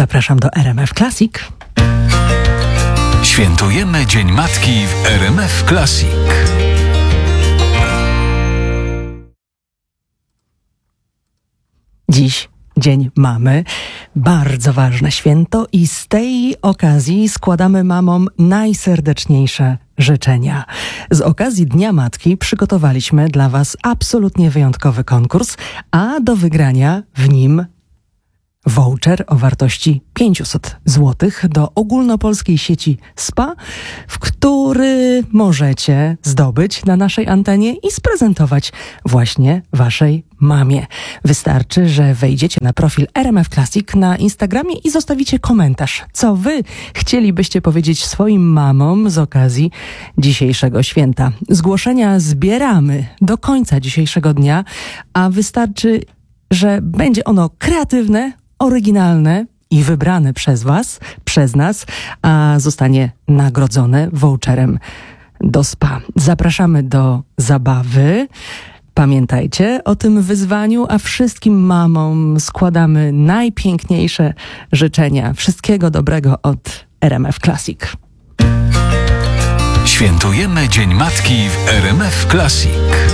Zapraszam do RMF Classic. Świętujemy Dzień Matki w RMF Classic. Dziś Dzień Mamy, bardzo ważne święto i z tej okazji składamy mamom najserdeczniejsze życzenia. Z okazji Dnia Matki przygotowaliśmy dla Was absolutnie wyjątkowy konkurs, a do wygrania w nim voucher o wartości 500 zł do ogólnopolskiej sieci spa, w który możecie zdobyć na naszej antenie i sprezentować właśnie Waszej mamie. Wystarczy, że wejdziecie na profil RMF Classic na Instagramie i zostawicie komentarz, co Wy chcielibyście powiedzieć swoim mamom z okazji dzisiejszego święta. Zgłoszenia zbieramy do końca dzisiejszego dnia, a wystarczy, że będzie ono kreatywne, oryginalne i wybrane przez Was, przez nas, a zostanie nagrodzone voucherem do spa. Zapraszamy do zabawy. Pamiętajcie o tym wyzwaniu, a wszystkim mamom składamy najpiękniejsze życzenia. Wszystkiego dobrego od RMF Classic. Świętujemy Dzień Matki w RMF Classic.